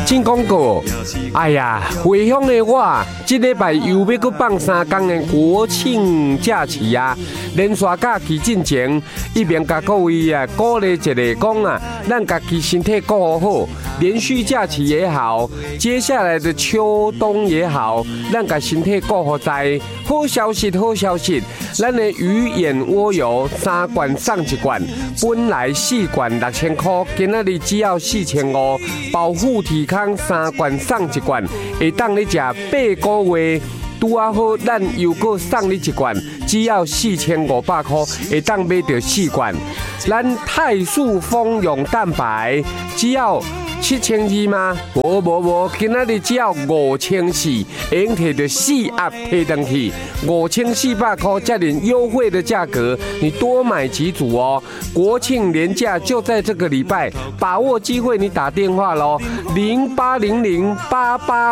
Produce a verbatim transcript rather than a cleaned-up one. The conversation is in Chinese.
进广告。哎呀，回乡的我，这礼拜又要去放三天的国庆假期啊！连续假期进前，一边甲各位啊鼓励一下，讲啊，咱家己身体顾好。连续假期也好，接下来的秋冬也好，咱家身体顾好在。好消息，好消息！咱的鱼眼蜗油三罐送一罐，本来四罐六千块，今仔日只要四千五。保护体康三罐送一罐，会当你食八个月。拄啊好，咱又搁送你一罐，只要四千五百块，会当买到四罐。咱泰树丰容蛋白，只要七千二吗？无无无，今仔日只要五千四，会用摕到四盒摕回去，五千四百块，这点优惠的价格，你多买几组哦。国庆连假就在这个礼拜，把握机会，你打电话咯，零八零零八八。